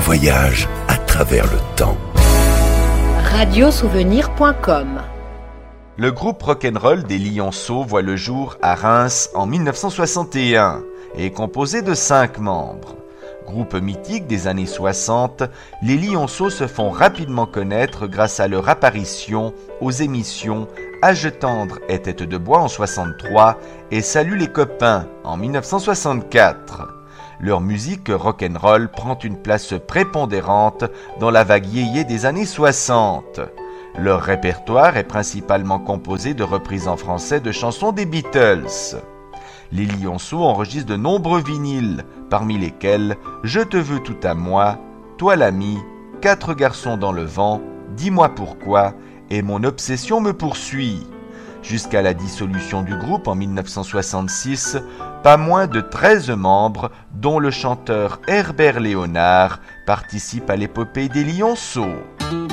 voyage à travers le temps. Radiosouvenir.com. Le groupe rock'n'roll des Lionceaux voit le jour à Reims en 1961 et est composé de 5 membres. Groupe mythique des années 60, les Lionceaux se font rapidement connaître grâce à leur apparition aux émissions Âge tendre et Tête de bois en 63 et Salut les copains en 1964. Leur musique rock'n'roll prend une place prépondérante dans la vague yéyé des années 60. Leur répertoire est principalement composé de reprises en français de chansons des Beatles. Les Lionceaux enregistrent de nombreux vinyles, parmi lesquels Je te veux tout à moi, Toi l'ami, 4 garçons dans le vent, Dis-moi pourquoi et Mon obsession me poursuit. Jusqu'à la dissolution du groupe en 1966, pas moins de 13 membres, dont le chanteur Herbert Léonard, participent à l'épopée des Lionceaux.